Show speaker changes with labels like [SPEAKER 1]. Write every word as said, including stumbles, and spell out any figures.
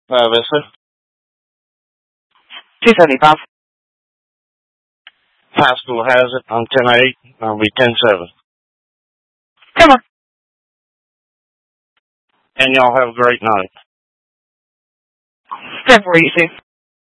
[SPEAKER 1] Uh, Vista.
[SPEAKER 2] two seventy-five.
[SPEAKER 1] High school has it. I'm ten eight. I'll be ten seven.
[SPEAKER 2] Come on.
[SPEAKER 1] And y'all have a great night.
[SPEAKER 2] Ten four, you too.